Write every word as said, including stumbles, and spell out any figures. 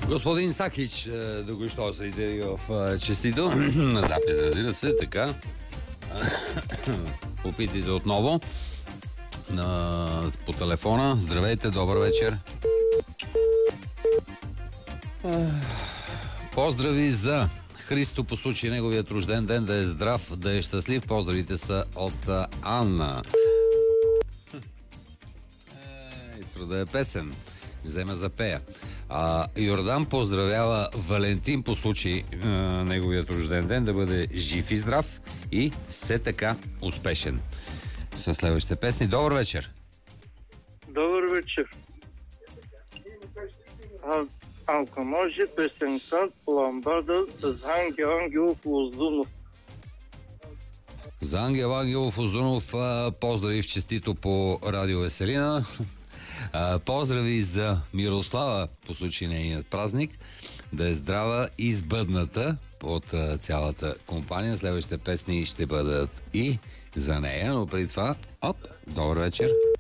Господин Сакич току-що се изяви в честито. На запис, разбира се, така. Опитайте отново на, по телефона. Здравейте, добър вечер. Поздрави за Христо по случай неговият рожден ден, да е здрав, да е щастлив. Поздравите са от Анна. Ей, труда е песен. Взема за пея. А, Йордан поздравява Валентин по случай а, неговият рожден ден, да бъде жив и здрав и все така успешен. Със следващите песни. Добър вечер! Добър вечер! А, ако може песенка Ламбада с Ангел Ангелов Лозунов. За Ангел Ангелов Озунов поздрави в честито по Радио Веселина. Поздрави за Мирослава по случай нейният празник. Да е здрава и сбъдната от цялата компания. Следващите песни ще бъдат и за нея, но преди това, оп, добър вечер!